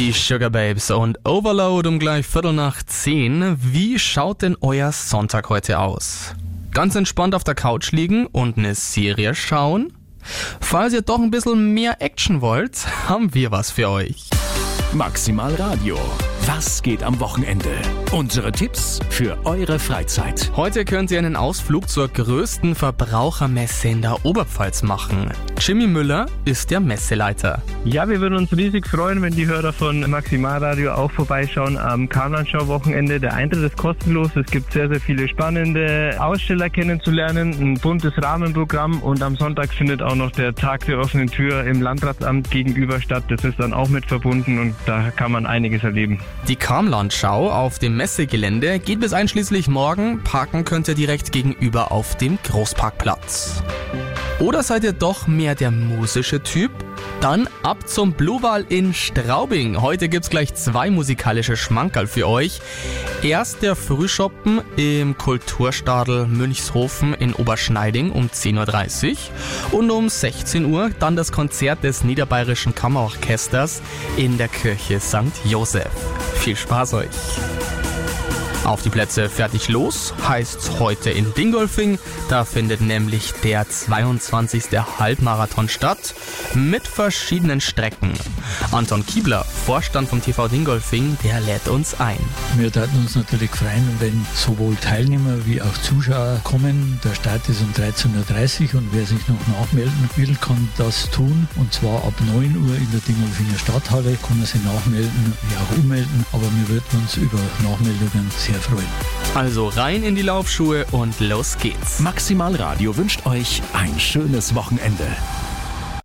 Die Sugar Babes und Overload um gleich 10:15. Wie schaut denn euer Sonntag heute aus? Ganz entspannt auf der Couch liegen und eine Serie schauen? Falls ihr doch ein bisschen mehr Action wollt, haben wir was für euch. Maximal Radio. Was geht am Wochenende? Unsere Tipps für eure Freizeit. Heute könnt ihr einen Ausflug zur größten Verbrauchermesse in der Oberpfalz machen. Jimmy Müller ist der Messeleiter. Ja, wir würden uns riesig freuen, wenn die Hörer von Maximalradio auch vorbeischauen am Karnanschau-Wochenende. Der Eintritt ist kostenlos. Es gibt sehr, sehr viele spannende Aussteller kennenzulernen, ein buntes Rahmenprogramm und am Sonntag findet auch noch der Tag der offenen Tür im Landratsamt gegenüber statt. Das ist dann auch mit verbunden und da kann man einiges erleben. Die Karmlandschau auf dem Messegelände geht bis einschließlich morgen. Parken könnt ihr direkt gegenüber auf dem Großparkplatz. Oder seid ihr doch mehr der musische Typ? Dann ab zum Bluewal in Straubing. Heute gibt's gleich 2 musikalische Schmankerl für euch. Erst der Frühschoppen im Kulturstadel Münchshofen in Oberschneiding um 10:30 Uhr und um 16 Uhr dann das Konzert des Niederbayerischen Kammerorchesters in der Kirche St. Joseph. Viel Spaß euch! Auf die Plätze fertig los heißt's heute in Dingolfing. Da findet nämlich der 22. Halbmarathon statt mit verschiedenen Strecken. Anton Kiebler, Vorstand vom TV Dingolfing, der lädt uns ein. Wir würden uns natürlich freuen, wenn sowohl Teilnehmer wie auch Zuschauer kommen. Der Start ist um 13:30 Uhr und wer sich noch nachmelden will, kann das tun. Und zwar ab 9 Uhr in der Dingolfinger Stadthalle kann er sich nachmelden, wie auch ummelden. Aber wir würden uns über Nachmeldungen sehr freuen. Also rein in die Laufschuhe und los geht's. Maximal Radio wünscht euch ein schönes Wochenende.